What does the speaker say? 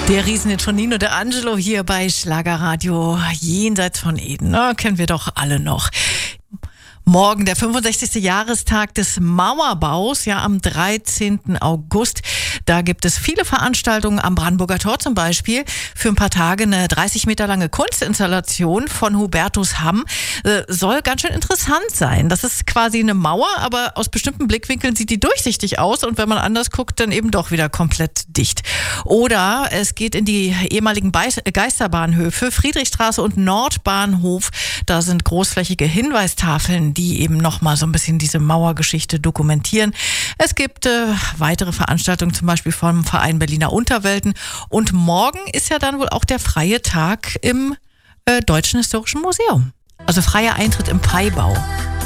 Der Riesenhit von Nino D'Angelo hier bei Schlagerradio Jenseits von Eden. Na, kennen wir doch alle noch. Morgen der 65. Jahrestag des Mauerbaus, ja am 13. August. Da gibt es viele Veranstaltungen am Brandenburger Tor zum Beispiel. Für ein paar Tage eine 30 Meter lange Kunstinstallation von Hubertus Hamm. Soll ganz schön interessant sein. Das ist quasi eine Mauer, aber aus bestimmten Blickwinkeln sieht die durchsichtig aus und wenn man anders guckt, dann eben doch wieder komplett dicht. Oder es geht in die ehemaligen Geisterbahnhöfe, Friedrichstraße und Nordbahnhof. Da sind großflächige Hinweistafeln, die eben nochmal so ein bisschen diese Mauergeschichte dokumentieren. Es gibt weitere Veranstaltungen, zum Beispiel vom Verein Berliner Unterwelten. Und morgen ist ja dann wohl auch der freie Tag im Deutschen Historischen Museum. Also freier Eintritt im Peibau.